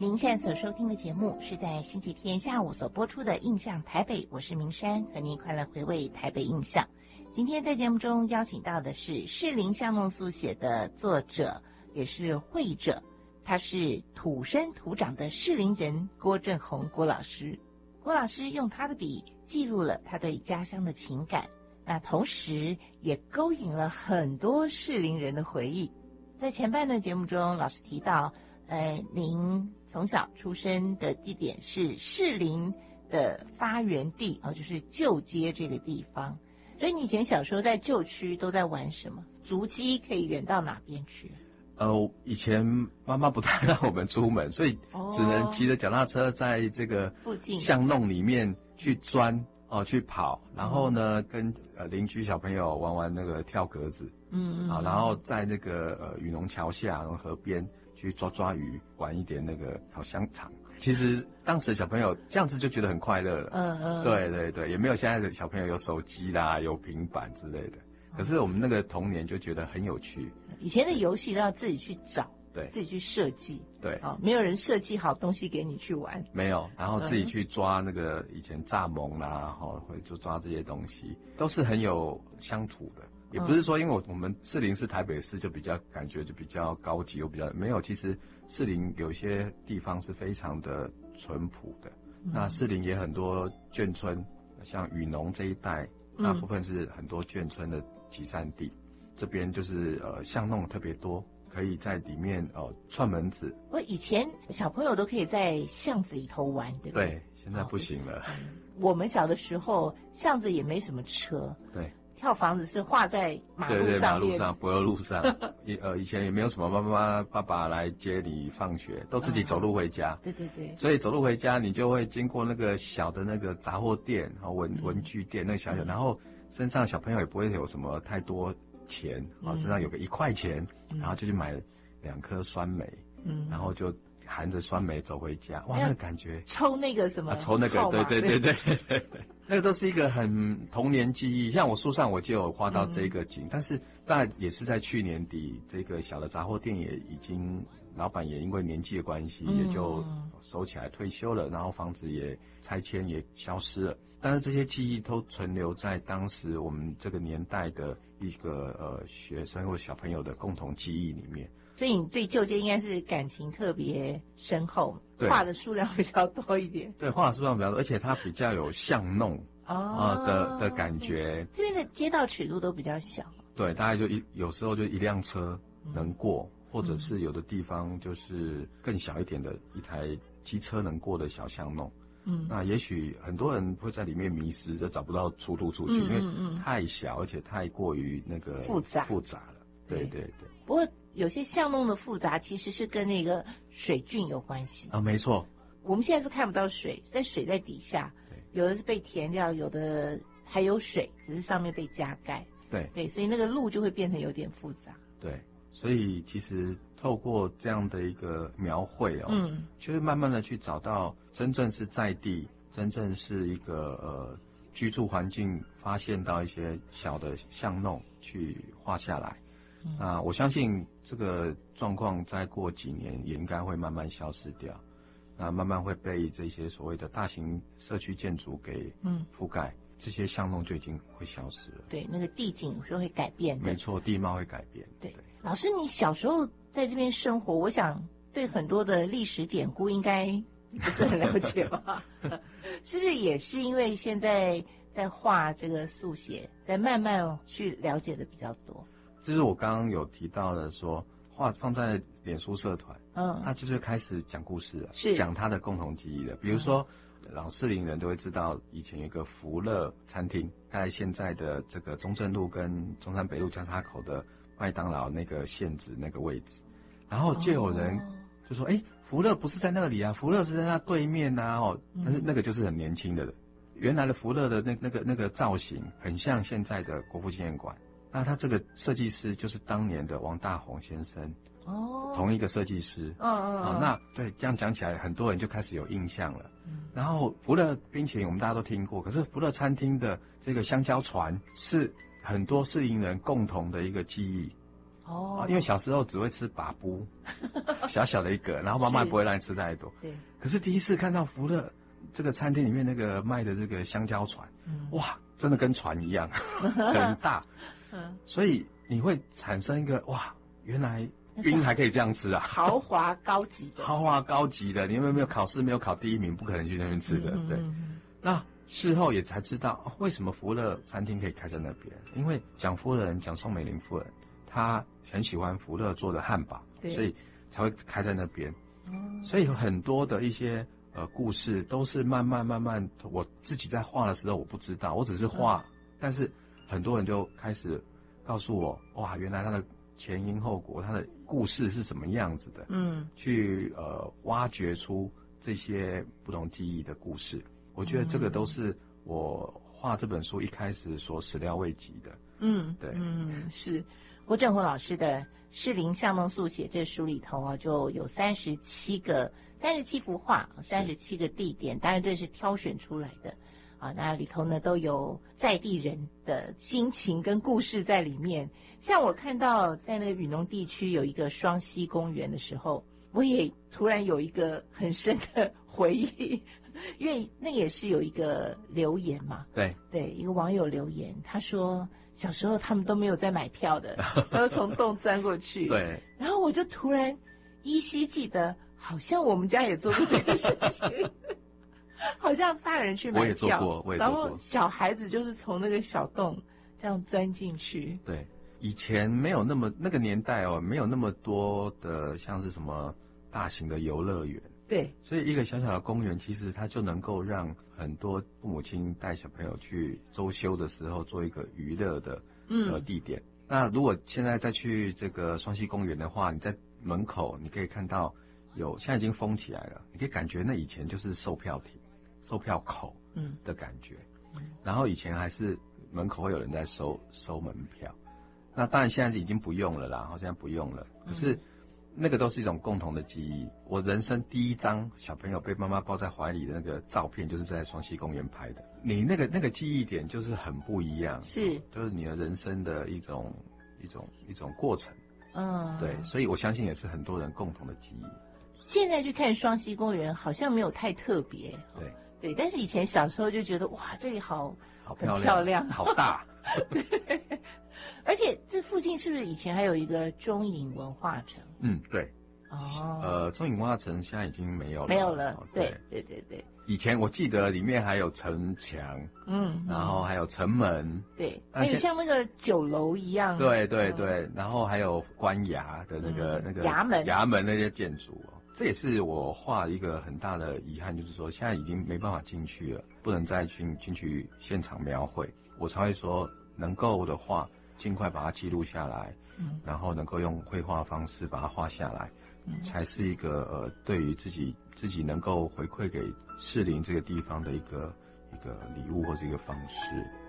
您现在所收听的节目是在星期天下午所播出的《印象台北》，我是明山，和您快乐回味台北印象。今天在节目中邀请到的是士林巷弄速写的作者，也是绘者，他是土生土长的士林人郭正宏郭老师。郭老师用他的笔记录了他对家乡的情感，那同时也勾引了很多士林人的回忆。在前半段节目中，老师提到您从小出生的地点是士林的发源地就是旧街这个地方，所以你以前小时候在旧区都在玩什么？足迹可以远到哪边去？ 以前妈妈不太让我们出门，所以只能骑着脚踏车在这个附近巷弄里面去钻去跑，然后呢跟邻居小朋友玩那个跳格子，然后在那个雨农桥下然后河边去抓鱼，玩一点那个烤香肠。其实当时的小朋友这样子就觉得很快乐了。对对对，也没有现在的小朋友有手机啦，有平板之类的。可是我们那个童年就觉得很有趣。 以前的游戏都要自己去找， 对， 自己去设计， 对， 没有人设计好东西给你去玩， 没有，然后自己去抓那个以前蚱蜢啦，会就抓这些东西，都是很有乡土的。也不是说因为我们士林是台北市就比较感觉就比较高级，又比较没有，其实士林有些地方是非常的淳朴的。那士林也很多眷村，像雨农这一带，大部分是很多眷村的集散地。这边就是巷弄特别多，可以在里面串门子。 我以前小朋友都可以在巷子里头玩，对不对？ 对，现在不行了。 我们小的时候巷子也没什么车， 对， 跳房子是画在马路上面， 对对，马路上，柏油路上。以前也没有什么妈妈爸爸来接你放学，都自己走路回家。 对对对， 所以走路回家，你就会经过那个小的那个杂货店，然后文具店那个小，然后身上小朋友也不会有什么太多钱，身上有个1块钱，然后就去买2颗酸梅，然后就含着酸梅走回家。哇，那个感觉， 抽那个什么， 抽那个，对对对对，那个都是一个很童年记忆。像我书上我就有画到这个景，但是当然也是在去年底，这个小的杂货店也已经老板也因为年纪的关系，也就收起来退休了，然后房子也拆迁也消失了。但是这些记忆都存留在当时我们这个年代的一个学生或小朋友的共同记忆里面。 所以你对旧街应该是感情特别深厚，画的数量比较多一点。 对，画的数量比较多，而且它比较有巷弄的感觉。 这边的街道尺度都比较小。 对，大概就有时候就一辆车能过，或者是有的地方就是更小一点的一台机车能过的小巷弄。那也许很多人会在里面迷失，就找不到出路出去，因为太小，而且太过于那个复杂了。对对对。 不过有些巷弄的复杂其实是跟那个水郡有关系啊，没错。 我们现在是看不到水，水在底下，有的是被填掉，有的还有水，只是上面被加盖。对对，所以那个路就会变成有点复杂。 对。所以其实透过这样的一个描绘就是慢慢的去找到真正是在地，真正是一个居住环境，发现到一些小的巷弄去画下来。那我相信这个状况再过几年也应该会慢慢消失掉，那慢慢会被这些所谓的大型社区建筑给覆盖。这些巷弄就已经会消失了。对， 那个地景有时候会改变的。 没错，地貌会改变。 对，老师，你小时候在这边生活，我想对很多的历史典故应该不是很了解吧？是不是也是因为现在在画这个速写，在慢慢去了解的比较多？ 这是我刚刚有提到的说，画放在脸书社团，他就是开始讲故事了，是讲他的共同记忆的，比如说。老士林人都会知道，以前有一个福乐餐厅，在现在的这个中正路跟中山北路交叉口的麦当劳那个限制那个位置，然后就有人就说：“福乐不是在那里啊，福乐是在那对面啊。”但是那个就是很年轻的人，原来的福乐的那个造型很像现在的国父纪念馆。那他这个设计师就是当年的王大闳先生。同一个设计师。那对，这样讲起来很多人就开始有印象了。然后福乐冰淇淋我们大家都听过，可是福乐餐厅的这个香蕉船是很多士林人共同的一个记忆。 哦， 因为小时候只会吃把布，小小的一个，然后妈妈也不会让你吃太多。 对。 可是第一次看到福乐这个餐厅里面那个卖的这个香蕉船，哇，真的跟船一样，很大。所以你会产生一个哇，原来晕还可以这样吃啊， 豪华高级的。 豪华高级的，你有没有考试没有考第一名，不可能去那边吃的。对。那事后也才知道，为什么福乐餐厅可以开在那边，因为蒋夫人蒋宋美龄夫人她很喜欢福乐做的汉堡，所以才会开在那边。所以有很多的一些故事都是慢慢，我自己在画的时候我不知道，我只是画，但是很多人就开始告诉我，哇，原来它的前因后果，它的故事是什么样子的，去挖掘出这些不同记忆的故事。我觉得这个都是我画这本书一开始所始料未及的。对。 是郭正宏老师的《士林巷弄速写》这书里头啊，就有37幅画，37个地点，当然这是挑选出来的啊。那里头呢都有在地人的心情跟故事在里面。像我看到在那个雨农地区有一个双溪公园的时候，我也突然有一个很深的回忆。因为那也是有一个留言嘛， 对， 一个网友留言，他说小时候他们都没有在买票的，都从洞钻过去。 对， 然后我就突然依稀记得，好像我们家也做过这个事情，好像大人去买票， 我也做过， 然后小孩子就是从那个小洞这样钻进去。 对，以前没有那个年代没有那么多的像是什么大型的游乐园。 对， 所以一个小小的公园，其实它就能够让很多父母亲带小朋友去周休的时候做一个娱乐的地点。那如果现在再去这个双溪公园的话，你在门口你可以看到现在已经封起来了，你可以感觉那以前就是售票亭、售票口的感觉。然后以前还是门口会有人在收门票。那当然现在已经不用了啦，现在不用了。可是那个都是一种共同的记忆。我人生第一张小朋友被妈妈抱在怀里的那个照片，就是在双溪公园拍的。你那个记忆点就是很不一样，就是你的人生的一种过程。对，所以我相信也是很多人共同的记忆。 现在去看双溪公园好像没有太特别，对，但是以前小时候就觉得哇，这里好漂亮， 好大。 对，而且这附近是不是以前还有一个中影文化城？ 对。中影文化城现在已经没有了。 对。 以前我记得里面还有城墙，然后还有城门， 对，还有像那个酒楼一样， 对，然后还有官衙的那个衙门那些建筑。这也是我画一个很大的遗憾，就是说现在已经没办法进去了，不能再进去现场描绘。我才会说能够的话尽快把它记录下来，然后能够用绘画方式把它画下来，才是一个对于自己能够回馈给士林这个地方的一个礼物或者一个方式。